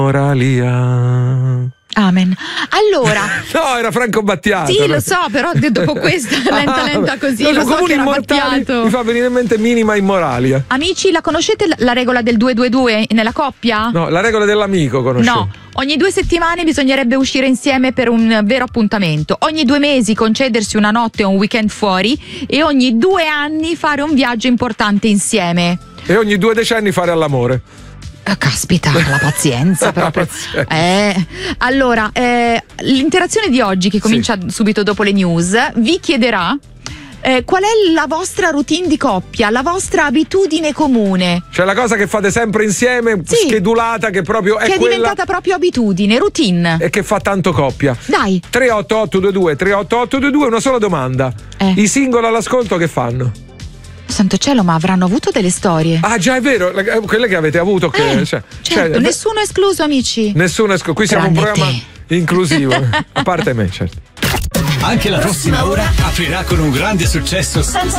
Moralia. Amen. Allora, no, era Franco Battiato. Sì, lo so, però dopo questa lenta così, lo so che era Battiato. Mi fa venire in mente Minima Immoralia. Amici, la conoscete la regola del 2-2-2 nella coppia? No, la regola dell'amico conoscete? No, ogni 2 settimane bisognerebbe uscire insieme per un vero appuntamento. Ogni 2 mesi concedersi una notte o un weekend fuori e ogni 2 anni fare un viaggio importante insieme. E ogni 2 decenni fare all'amore. Caspita, la pazienza proprio. Allora, l'interazione di oggi, che comincia subito dopo le news, vi chiederà qual è la vostra routine di coppia, la vostra abitudine comune. Cioè la cosa che fate sempre insieme, schedulata, che proprio è che è quella... diventata proprio abitudine, routine. E che fa tanto coppia. Dai. 38822 38822, una sola domanda. I single all'ascolto che fanno? Santo cielo, ma avranno avuto delle storie. Ah già, è vero, quelle che avete avuto che, certo, nessuno escluso, amici. Nessuno escluso, qui siamo un programma inclusivo. A parte me, certo. Anche la prossima ora aprirà con un grande successo senza